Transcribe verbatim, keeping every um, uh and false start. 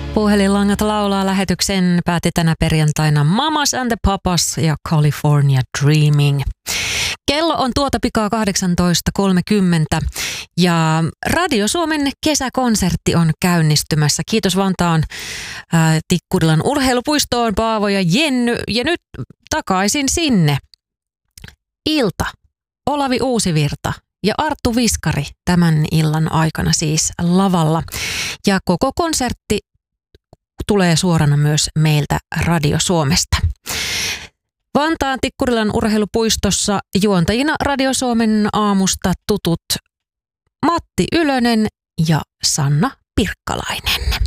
Puhelinlangat laulaa lähetyksen päätti tänä perjantaina Mamas and the Papas ja California Dreaming. Kello on tuota pikaa kahdeksantoista kolmekymmentä ja Radio Suomen kesäkonsertti on käynnistymässä. Kiitos Vantaan ää, Tikkurilan urheilupuistoon Paavo ja Jenny. Ja nyt takaisin sinne. Ilta, Olavi Uusivirta ja Arttu Viskari tämän illan aikana siis lavalla. Ja koko konsertti tulee suorana myös meiltä Radio Suomesta. Vantaan Tikkurilan urheilupuistossa juontajina Radio Suomen aamusta tutut Matti Ylönen ja Sanna Pirkkalainen.